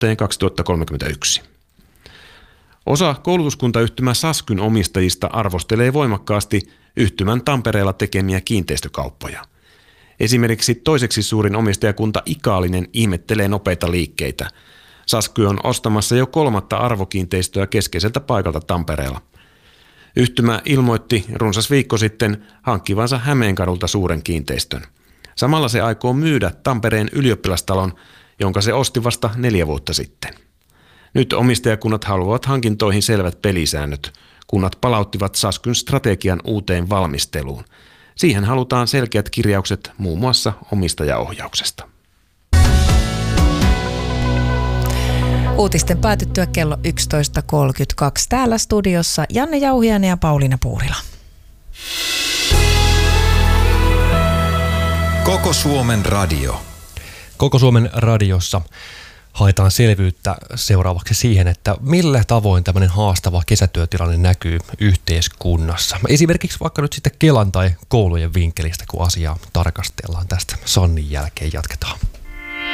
vuoteen 2031. Osa koulutuskuntayhtymä Saskyn omistajista arvostelee voimakkaasti yhtymän Tampereella tekemiä kiinteistökauppoja. Esimerkiksi toiseksi suurin omistajakunta Ikaalinen ihmettelee nopeita liikkeitä. Sasky on ostamassa jo 3. arvokiinteistöä keskeiseltä paikalta Tampereella. Yhtymä ilmoitti runsas viikko sitten hankkivansa Hämeenkadulta suuren kiinteistön. Samalla se aikoo myydä Tampereen ylioppilastalon, jonka se osti vasta 4 vuotta sitten. Nyt omistajakunnat haluavat hankintoihin selvät pelisäännöt. Kunnat palauttivat Saskyn strategian uuteen valmisteluun. Siihen halutaan selkeät kirjaukset muun muassa omistajaohjauksesta. Uutisten päätyttyä kello 11.32 täällä studiossa Janne Jauhiainen ja Pauliina Puurila. Koko Suomen radio. Koko Suomen radiossa haetaan selvyyttä seuraavaksi siihen, että millä tavoin tämmöinen haastava kesätyötilanne näkyy yhteiskunnassa. Esimerkiksi vaikka nyt sitten Kelan tai koulujen vinkkelistä, kun asiaa tarkastellaan. Tästä Sannin jälkeen jatketaan.